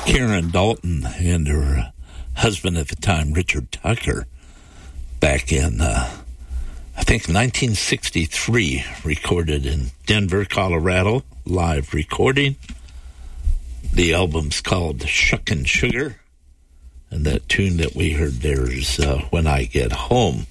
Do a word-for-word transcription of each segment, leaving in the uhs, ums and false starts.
Karen Dalton and her husband at the time, Richard Tucker, back in, uh, I think, nineteen sixty-three, recorded in Denver, Colorado, live recording. The album's called Shuckin' Sugar, and that tune that we heard there is uh, When I Get Home.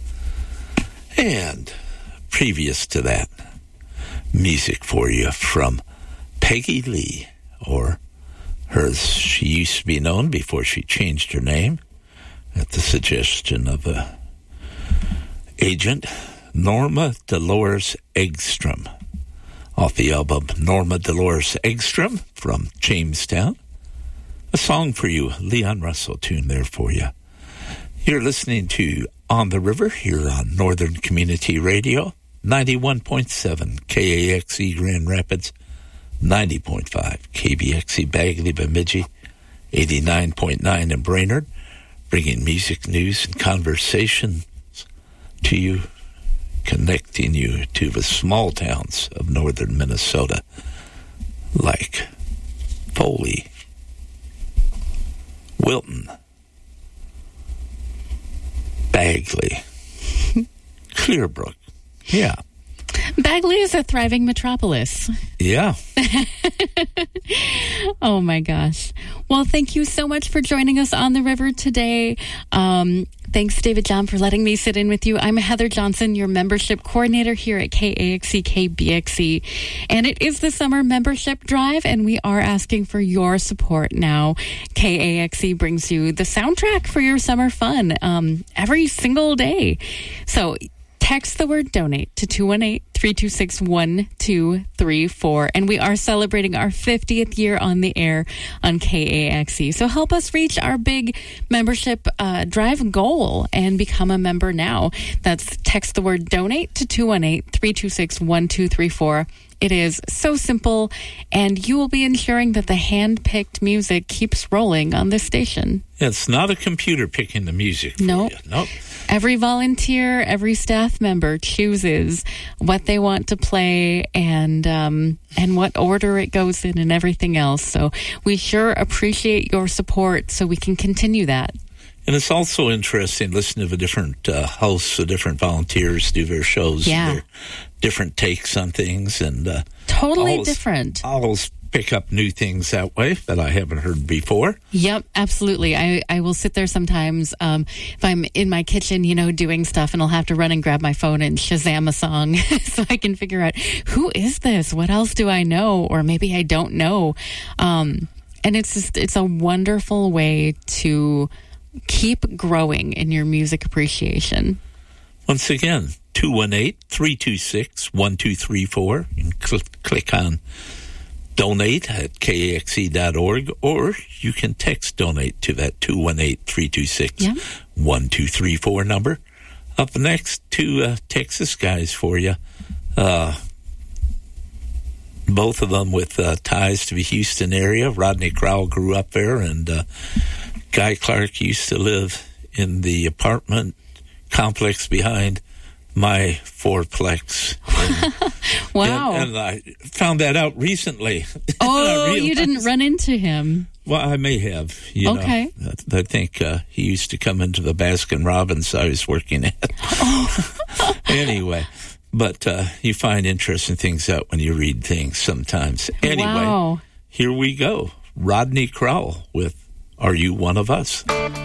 And previous to that, music for you from Peggy Lee, or as she used to be known before she changed her name at the suggestion of a agent, Norma Dolores Eggstrom, off the album Norma Dolores Eggstrom from Jamestown. A song for you, Leon Russell tune there for you. You're listening to On the River here on Northern Community Radio, ninety-one point seven K A X E Grand Rapids, ninety point five K B X E Bagley Bemidji, eighty-nine point nine in Brainerd, bringing music, news, and conversations to you, connecting you to the small towns of northern Minnesota, like Foley, Wilton, Bagley, Clearbrook. Yeah. Bagley is a thriving metropolis. Yeah. Oh, my gosh. Well, thank you so much for joining us on the river today. Um, thanks, David John, for letting me sit in with you. I'm Heather Johnson, your membership coordinator here at K A X E K B X E. And it is the summer membership drive, and we are asking for your support now. K A X E brings you the soundtrack for your summer fun um, every single day. So text the word donate to two one eight, three two six, one two three four. And we are celebrating our fiftieth year on the air on K A X E. So help us reach our big membership uh, drive goal and become a member now. That's text the word donate to two one eight, three two six, one two three four. It is so simple, and you will be ensuring that the hand-picked music keeps rolling on this station. It's not a computer picking the music for nope. you. Nope. Every volunteer, every staff member chooses what they want to play and um, and what order it goes in and everything else. So we sure appreciate your support so we can continue that. And it's also interesting listening to the different uh, hosts, the different volunteers do their shows, yeah. their different takes on things. and uh, Totally always, different. I always pick up new things that way that I haven't heard before. Yep, absolutely. I, I will sit there sometimes um, if I'm in my kitchen, you know, doing stuff, and I'll have to run and grab my phone and Shazam a song so I can figure out, who is this? What else do I know? Or maybe I don't know. Um, and it's just, it's a wonderful way to keep growing in your music appreciation. Once again, two one eight, three two six, one two three four. You can cl- click on donate at K A X E dot org, or you can text donate to that two one eight, three two six, one two three four number. Up next, two uh, Texas guys for you. Uh, both of them with uh, ties to the Houston area. Rodney Crowell grew up there, and uh, Guy Clark used to live in the apartment complex behind my fourplex. And, wow. And, and I found that out recently. Oh, you didn't run into him. Well, I may have. You okay. know, I think uh, he used to come into the Baskin Robbins I was working at. Oh. Anyway, but uh, you find interesting things out when you read things sometimes. Anyway, wow. Here we go. Rodney Crowell with Are You One of Us?